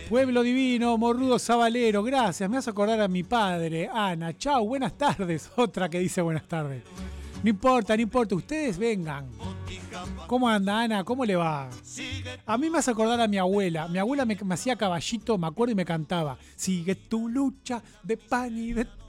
Pueblo divino, morrudo sabalero, gracias. Me hace acordar a mi padre, Ana. Chau, buenas tardes. Otra que dice buenas tardes. No importa, no importa. Ustedes vengan. ¿Cómo anda, Ana? ¿Cómo le va? A mí me hace acordar a mi abuela. Mi abuela me hacía caballito, me acuerdo, y me cantaba. Sigue tu lucha de pan y de